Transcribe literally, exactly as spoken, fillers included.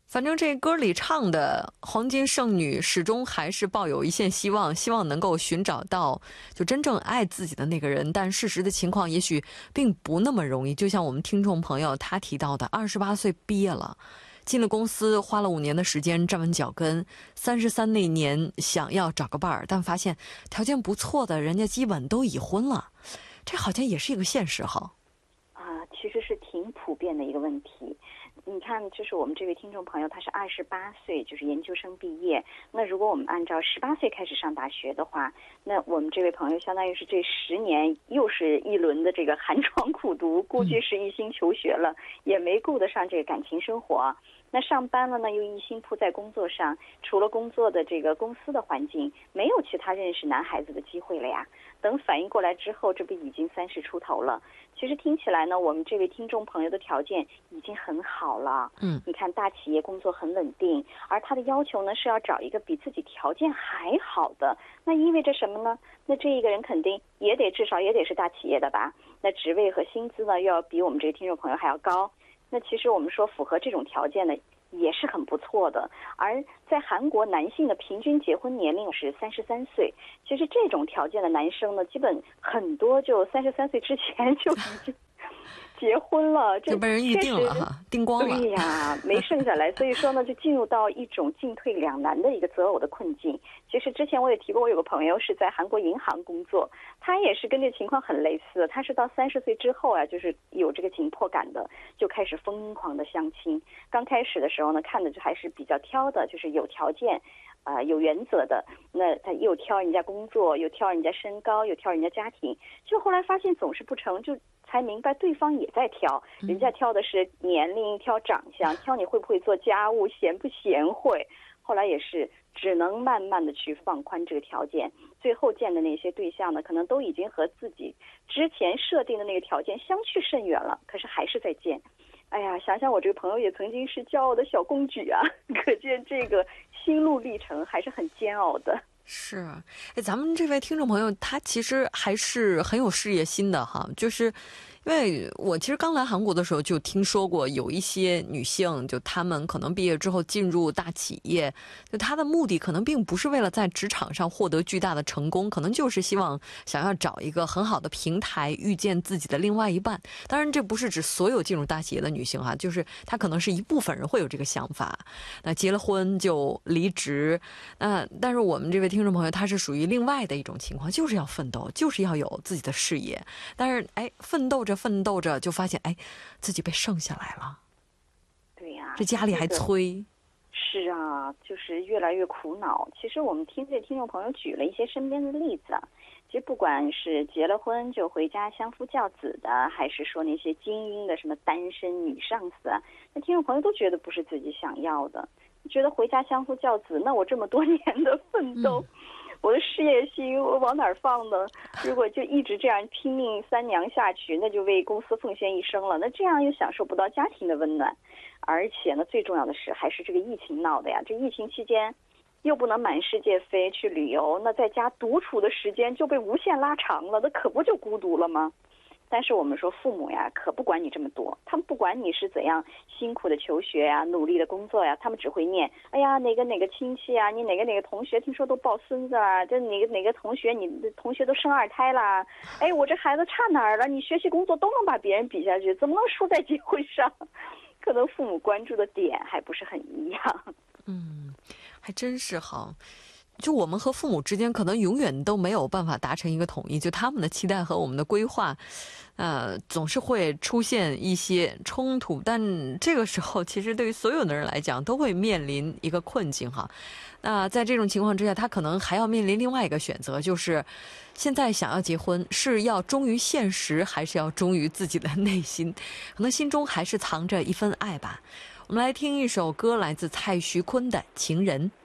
反正这歌里唱的黄金剩女始终还是抱有一线希望，希望能够寻找到就真正爱自己的那个人，但事实的情况也许并不那么容易。就像我们听众朋友他提到的，二十八岁毕业了，进了公司，花了五年的时间站稳脚跟，三十三那年想要找个伴儿，但发现条件不错的人家基本都已婚了，这好像也是一个现实哈。 啊，其实是挺普遍的一个问题。你看，就是我们这位听众朋友，他是二十八岁，就是研究生毕业。那如果我们按照十八岁开始上大学的话，那我们这位朋友相当于是这十年又是一轮的这个寒窗苦读，估计是一心求学了，也没顾得上这个感情生活。那上班了呢，又一心扑在工作上，除了工作的这个公司的环境，没有其他认识男孩子的机会了呀。等反应过来之后，这不已经三十出头了。其实听起来呢，我们这位听众朋友的条件已经很好了。 嗯， 你看大企业工作很稳定，而他的要求呢是要找一个比自己条件还好的。那意味着什么呢？那这一个人肯定也得至少也得是大企业的吧？那职位和薪资呢，又要比我们这个听众朋友还要高。那其实我们说符合这种条件呢，也是很不错的。而在韩国，男性的平均结婚年龄是三十三岁。其实这种条件的男生呢，基本很多就三十三岁之前就已经结婚了， 就被人预定了哈，定光了。 对呀，没剩下来。所以说呢，就进入到一种进退两难的一个择偶的困境。其实之前我也提过，我有个朋友是在韩国银行工作，他也是跟这情况很类似。他是到三十岁之后啊，就是有这个紧迫感的，就开始疯狂的相亲。刚开始的时候呢，看的就还是比较挑的，就是有条件。啊、呃，有原则的，那他又挑人家工作，又挑人家身高，又挑人家家庭，就后来发现总是不成，就才明白对方也在挑，人家挑的是年龄，挑长相，挑你会不会做家务，贤不贤惠。后来也是只能慢慢的去放宽这个条件，最后见的那些对象呢，可能都已经和自己之前设定的那个条件相去甚远了，可是还是在见。哎呀，想想我这个朋友也曾经是骄傲的小公举啊，可见这个心路历程还是很煎熬的。 是，哎，咱们这位听众朋友他其实还是很有事业心的哈，就是因为我其实刚来韩国的时候就听说过有一些女性，就她们可能毕业之后进入大企业，就她的目的可能并不是为了在职场上获得巨大的成功，可能就是希望想要找一个很好的平台遇见自己的另外一半。当然这不是指所有进入大企业的女性哈，就是她可能是一部分人会有这个想法，那结了婚就离职。那但是我们这位听众朋友他是属于另外的一种情况，就是要奋斗，就是要有自己的事业，但是哎，奋斗着奋斗着就发现哎，自己被剩下来了。 对呀、啊， 这家里还催、 这个、是啊，就是越来越苦恼。其实我们听这听众朋友举了一些身边的例子啊，其实不管是结了婚就回家相夫教子的，还是说那些精英的什么单身女上司啊，那听众朋友都觉得不是自己想要的，觉得回家相夫教子，那我这么多年的奋斗、嗯、我的事业心我往哪儿放呢？如果就一直这样拼命三娘下去，那就为公司奉献一生了，那这样又享受不到家庭的温暖。而且呢，最重要的是还是这个疫情闹的呀，这疫情期间又不能满世界飞去旅游，那在家独处的时间就被无限拉长了，那可不就孤独了吗？但是我们说父母呀，可不管你这么多，他们不管你是怎样辛苦的求学呀、努力的工作呀，他们只会念，哎呀，哪个哪个亲戚啊，你哪个哪个同学听说都抱孙子啊，这哪个哪个同学，你的同学都生二胎啦，哎，我这孩子差哪儿了？你学习工作都能把别人比下去，怎么能输在结婚上？可能父母关注的点还不是很一样。 嗯，还真是哈。就我们和父母之间可能永远都没有办法达成一个统一，就他们的期待和我们的规划呃，总是会出现一些冲突，但这个时候其实对于所有的人来讲都会面临一个困境哈。那在这种情况之下，他可能还要面临另外一个选择，就是现在想要结婚是要忠于现实还是要忠于自己的内心，可能心中还是藏着一份爱吧。我们来听一首歌，来自蔡徐坤的《情人》。